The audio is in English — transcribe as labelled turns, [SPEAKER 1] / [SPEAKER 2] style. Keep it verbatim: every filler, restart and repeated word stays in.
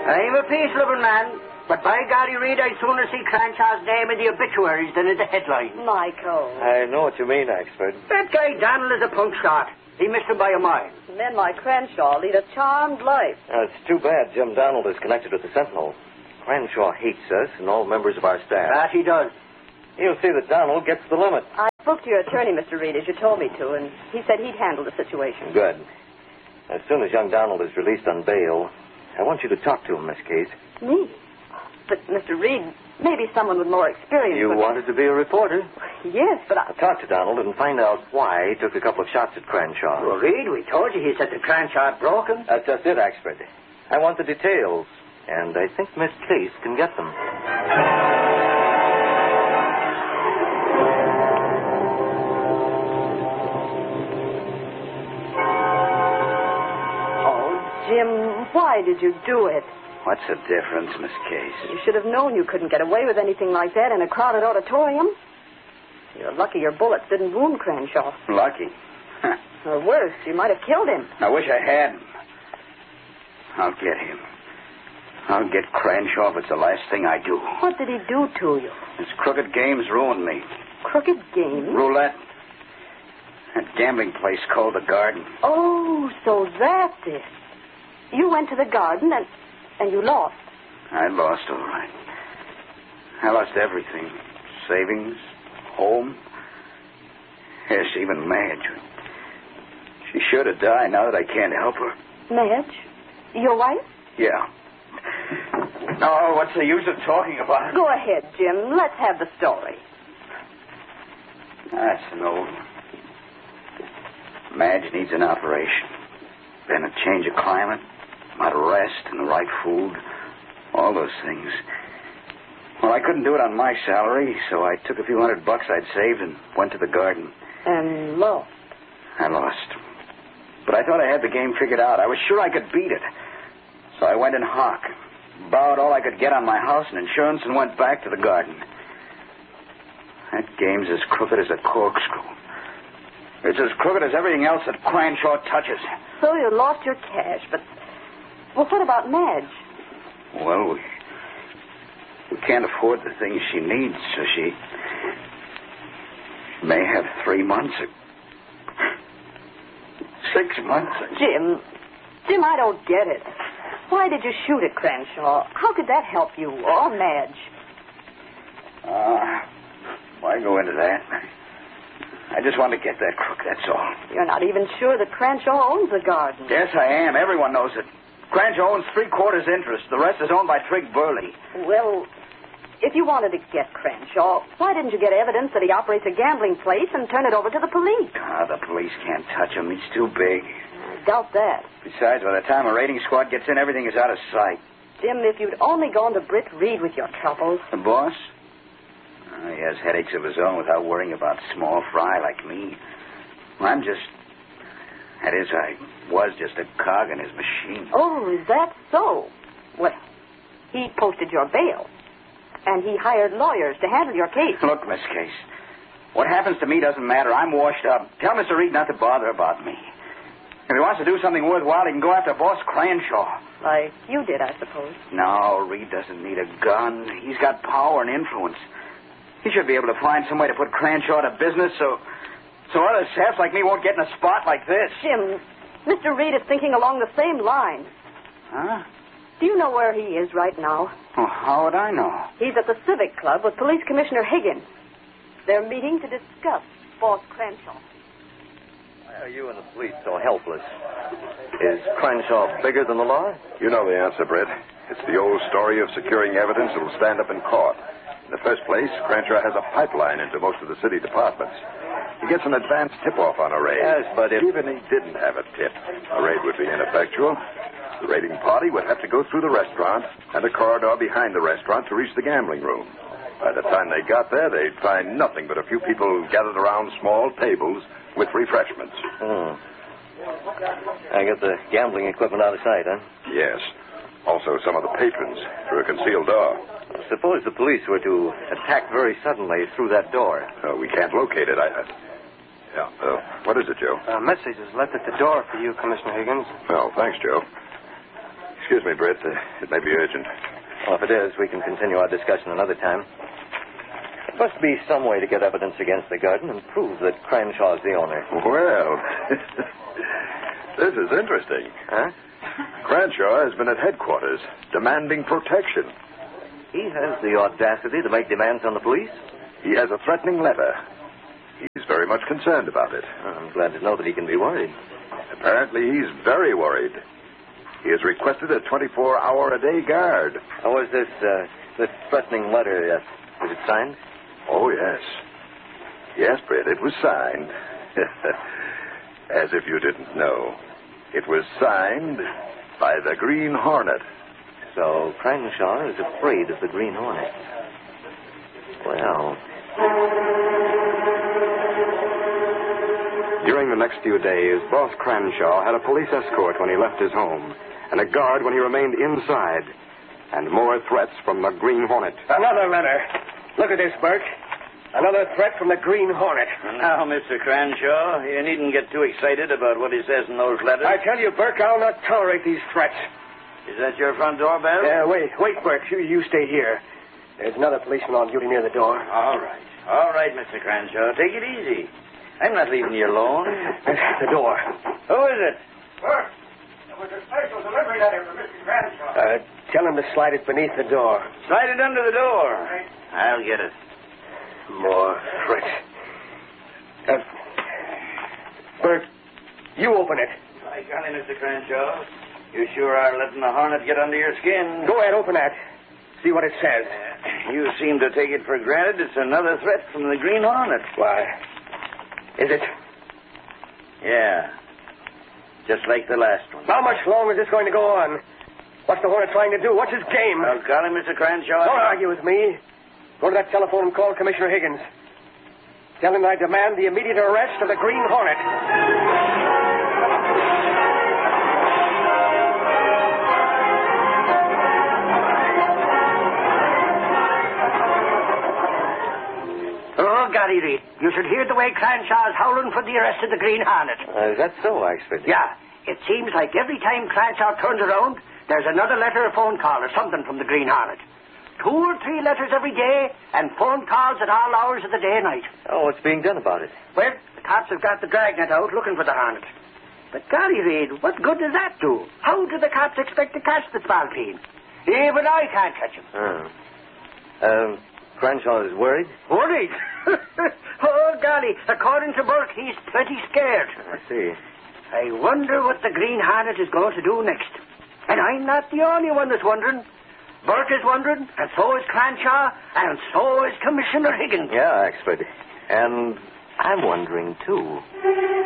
[SPEAKER 1] I'm a peace-loving man, but by golly, Reed, I'd sooner see Cranshaw's name in the obituaries than in the headlines.
[SPEAKER 2] Michael.
[SPEAKER 3] I know what you mean, Axford.
[SPEAKER 1] That guy Donald is a punk shot. He missed him by a mile.
[SPEAKER 2] Men like Crenshaw lead a charmed life.
[SPEAKER 3] Now, it's too bad Jim Donald is connected with the Sentinel. Crenshaw hates us and all members of our staff.
[SPEAKER 1] That he does.
[SPEAKER 3] He'll see that Donald gets the limit.
[SPEAKER 2] I spoke to your attorney, Mister Reed, as you told me to, and he said he'd handle the situation.
[SPEAKER 3] Good. As soon as young Donald is released on bail, I want you to talk to him, Miss Case.
[SPEAKER 2] Me? But, Mister Reed, maybe someone with more experience.
[SPEAKER 3] You
[SPEAKER 2] would...
[SPEAKER 3] wanted to be a reporter.
[SPEAKER 2] Yes, but I...
[SPEAKER 3] I'll talk to Donald and find out why he took a couple of shots at Crenshaw.
[SPEAKER 1] Well, Reed, we told you he said the Cranshaw had broken.
[SPEAKER 3] That's just it, Axford. I want the details, and I think Miss Case can get them.
[SPEAKER 2] Jim, why did you do it?
[SPEAKER 4] What's the difference, Miss Case?
[SPEAKER 2] You should have known you couldn't get away with anything like that in a crowded auditorium. You're lucky your bullets didn't wound Crenshaw.
[SPEAKER 4] Lucky?
[SPEAKER 2] Or worse, you might have killed him.
[SPEAKER 4] I wish I hadn't. I'll get him. I'll get Crenshaw if it's the last thing I do.
[SPEAKER 2] What did he do to you?
[SPEAKER 4] His crooked games ruined me.
[SPEAKER 2] Crooked games?
[SPEAKER 4] Roulette. That gambling place called the Garden.
[SPEAKER 2] Oh, so that's it. You went to the Garden and, and you lost.
[SPEAKER 4] I lost, all right. I lost everything. Savings, home. Yes, even Madge. She should have died now that I can't help her.
[SPEAKER 2] Madge? Your wife?
[SPEAKER 4] Yeah. Oh, what's the use of talking about it?
[SPEAKER 2] Go ahead, Jim. Let's have the story.
[SPEAKER 4] That's an old one. Madge needs an operation. Then a change of climate. A lot of rest and the right food. All those things. Well, I couldn't do it on my salary, so I took a few hundred bucks I'd saved and went to the Garden.
[SPEAKER 2] And lost.
[SPEAKER 4] I lost. But I thought I had the game figured out. I was sure I could beat it. So I went in hock, borrowed all I could get on my house and insurance, and went back to the Garden. That game's as crooked as a corkscrew. It's as crooked as everything else that Cranshaw touches.
[SPEAKER 2] So you lost your cash, but... Well, what about Madge?
[SPEAKER 4] Well, we, we can't afford the things she needs, so she... she may have three months or... six months or...
[SPEAKER 2] Jim, Jim, I don't get it. Why did you shoot at Cranshaw? How could that help you, or Madge?
[SPEAKER 4] Uh, why go into that? I just want to get that crook, that's all.
[SPEAKER 2] You're not even sure that Cranshaw owns the Garden.
[SPEAKER 4] Yes, I am. Everyone knows it. Cranshaw owns three-quarters interest. The rest is owned by Trig Burley.
[SPEAKER 2] Well, if you wanted to get Cranshaw, why didn't you get evidence that he operates a gambling place and turn it over to the police?
[SPEAKER 4] Ah, the police can't touch him. He's too big.
[SPEAKER 2] I doubt that.
[SPEAKER 4] Besides, by the time a raiding squad gets in, everything is out of sight.
[SPEAKER 2] Jim, if you'd only gone to Britt Reed with your troubles...
[SPEAKER 4] The boss? Oh, he has headaches of his own without worrying about small fry like me. Well, I'm just... That is, I was just a cog in his machine.
[SPEAKER 2] Oh, is that so? Well, he posted your bail. And he hired lawyers to handle your case.
[SPEAKER 4] Look, Miss Case, what happens to me doesn't matter. I'm washed up. Tell Mister Reed not to bother about me. If he wants to do something worthwhile, he can go after Boss Cranshaw.
[SPEAKER 2] Like you did, I suppose.
[SPEAKER 4] No, Reed doesn't need a gun. He's got power and influence. He should be able to find some way to put Cranshaw to business so... so other saps like me won't get in a spot like this.
[SPEAKER 2] Jim, Mister Reed is thinking along the same lines.
[SPEAKER 4] Huh?
[SPEAKER 2] Do you know where he is right now?
[SPEAKER 4] Oh, how would I know?
[SPEAKER 2] He's at the Civic Club with Police Commissioner Higgins. They're meeting to discuss Boss Cranshaw.
[SPEAKER 3] Why are you and the police so helpless? Is Cranshaw bigger than the law?
[SPEAKER 5] You know the answer, Brett. It's the old story of securing evidence that will stand up in court. In the first place, Cranshaw has a pipeline into most of the city departments. He gets an advance tip-off on a raid.
[SPEAKER 3] Yes, but if...
[SPEAKER 5] Even he didn't have a tip, a raid would be ineffectual. The raiding party would have to go through the restaurant and a corridor behind the restaurant to reach the gambling room. By the time they got there, they'd find nothing but a few people gathered around small tables with refreshments.
[SPEAKER 3] Hmm. I get the gambling equipment out of sight, huh?
[SPEAKER 5] Yes. Also some of the patrons through a concealed door.
[SPEAKER 3] Suppose the police were to attack very suddenly through that door.
[SPEAKER 5] Oh, we can't locate it. I... I... Yeah. Uh, what is it, Joe?
[SPEAKER 6] A message is left at the door for you, Commissioner Higgins.
[SPEAKER 5] Well, thanks, Joe. Excuse me, Britt. Uh, it may be urgent.
[SPEAKER 3] Well, if it is, we can continue our discussion another time. There must be some way to get evidence against the garden and prove that Cranshaw's the owner.
[SPEAKER 5] Well, this is interesting.
[SPEAKER 3] Huh?
[SPEAKER 5] Cranshaw has been at headquarters demanding protection.
[SPEAKER 3] He has the audacity to make demands on the police?
[SPEAKER 5] He has a threatening letter. He's very much concerned about it.
[SPEAKER 3] I'm glad to know that he can be worried.
[SPEAKER 5] Apparently, he's very worried. He has requested a twenty-four hour a day guard.
[SPEAKER 3] How was this, uh, this threatening letter? Uh, was it signed?
[SPEAKER 5] Oh, yes. Yes, Britt, it was signed. As if you didn't know. It was signed by the Green Hornet.
[SPEAKER 3] So Cranshaw is afraid of the Green Hornet. Well...
[SPEAKER 6] During the next few days, Boss Cranshaw had a police escort when he left his home, and a guard when he remained inside, and more threats from the Green Hornet.
[SPEAKER 7] Another letter. Look at this, Burke. Another threat from the Green Hornet.
[SPEAKER 8] Now, Mister Cranshaw, you needn't get too excited about what he says in those letters.
[SPEAKER 7] I tell you, Burke, I'll not tolerate these threats.
[SPEAKER 8] Is that your front door, Bell?
[SPEAKER 7] Uh, wait, wait, Burke. You, you stay here. There's another policeman on duty near the door.
[SPEAKER 8] All right. All right, Mister Cranshaw. Take it easy. I'm not leaving you alone.
[SPEAKER 7] The door.
[SPEAKER 8] Who is it?
[SPEAKER 7] Burke, there was a special delivery letter for Mister Cranshaw. Uh, tell him to slide it beneath the door.
[SPEAKER 8] Slide it under the door.
[SPEAKER 7] Right.
[SPEAKER 8] I'll get it.
[SPEAKER 7] More threats. Uh, Burke, you open it.
[SPEAKER 8] By golly, Mister Cranshaw. You sure are letting the hornet get under your skin.
[SPEAKER 7] Go ahead, open that. See what it says.
[SPEAKER 8] Uh, you seem to take it for granted it's another threat from the Green Hornet.
[SPEAKER 7] Why? Is it?
[SPEAKER 8] Yeah. Just like the last one.
[SPEAKER 7] How much longer is this going to go on? What's the Hornet trying to do? What's his game?
[SPEAKER 8] Well, golly, Mister Cranshaw.
[SPEAKER 7] Don't argue with me. Go to that telephone and call Commissioner Higgins. Tell him I demand the immediate arrest of the Green Hornet.
[SPEAKER 1] Oh, Gary Reed, you should hear the way Cranshaw's howling for the arrest of the Green Hornet.
[SPEAKER 3] Uh, is that so, Axford?
[SPEAKER 1] Yeah. It seems like every time Cranshaw turns around, there's another letter or phone call or something from the Green Hornet. Two or three letters every day, and phone calls at all hours of the day and night.
[SPEAKER 3] Oh, what's being done about it?
[SPEAKER 1] Well, the cops have got the dragnet out looking for the Hornet. But, Gary Reed, what good does that do? How do the cops expect to catch the spalpeen? Even I can't catch him.
[SPEAKER 3] Oh. Um, Cranshaw is worried?
[SPEAKER 1] Worried? Oh, golly, according to Burke, he's plenty scared.
[SPEAKER 3] I see.
[SPEAKER 1] I wonder what the Green Hornet is going to do next. And I'm not the only one that's wondering. Burke is wondering, and so is Cranshaw, and so is Commissioner Higgins.
[SPEAKER 3] Yeah, Axford. And I'm wondering, too.